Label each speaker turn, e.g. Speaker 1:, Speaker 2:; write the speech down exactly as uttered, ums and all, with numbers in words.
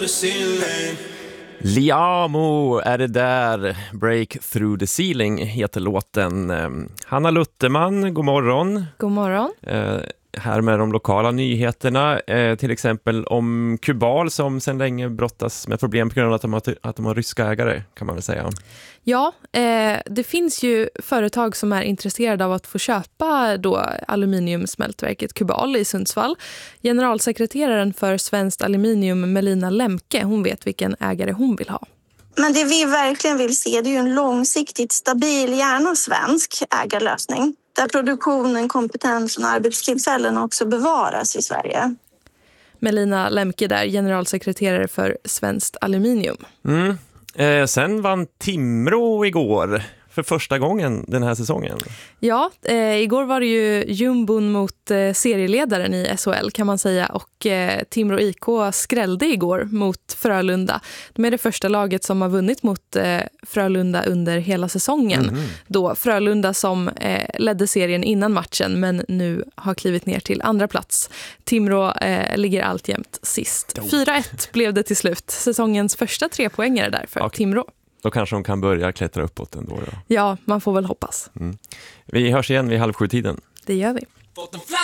Speaker 1: the ceiling.
Speaker 2: Liamo är det där. Break through the ceiling heter låten. Hanna Lutterman, god morgon.
Speaker 3: God morgon.
Speaker 2: Eh, här med de lokala nyheterna. Eh, till exempel om Kubal som sedan länge brottas med problem på grund av att de har, att de har ryska ägare, kan man väl säga.
Speaker 3: Ja, eh, det finns ju företag som är intresserade av att få köpa då aluminiumsmältverket Kubal i Sundsvall. Generalsekreteraren för Svenskt Aluminium, Melina Lemke, hon vet vilken ägare hon vill ha.
Speaker 4: Men det vi verkligen vill se, det är ju en långsiktigt stabil, gärna svensk ägarlösning. Där produktionen, kompetensen och arbetstillfällen också bevaras i Sverige.
Speaker 3: Melina Lemke där, generalsekreterare för Svenskt Aluminium.
Speaker 2: Mm. Eh, sen vann Timrå igår för första gången den här säsongen.
Speaker 3: Ja, eh, igår var det ju jumbon mot eh, serieledaren i S H L kan man säga, och eh, Timrå I K skrällde igår mot Frölunda. De är det första laget som har vunnit mot eh, Frölunda under hela säsongen. Mm. Då Frölunda som eh, ledde serien innan matchen men nu har klivit ner till andra plats. Timrå eh, ligger alltjämt sist. fyra ett blev det till slut. Säsongens första tre poängare där för okay. Timrå.
Speaker 2: Då kanske de kan börja klättra uppåt ändå. Då.
Speaker 3: Ja, man får väl hoppas.
Speaker 2: Mm. Vi hörs igen vid halv sju tiden.
Speaker 3: Det gör vi.